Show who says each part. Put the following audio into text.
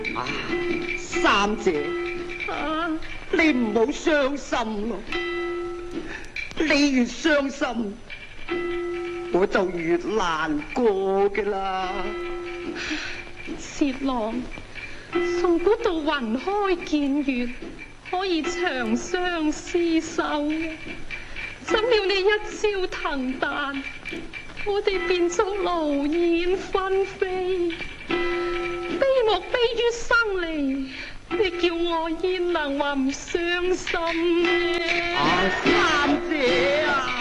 Speaker 1: 啊，三姐，你唔好傷心咯，你越傷心，我就越難過噶啦。
Speaker 2: 薛郎，從古到雲開見月，可以長相廝守，怎料你一朝騰誕，我哋變作勞燕分飛，悲莫悲於生離，你叫我焉能話唔傷心呢？
Speaker 1: 三姐啊！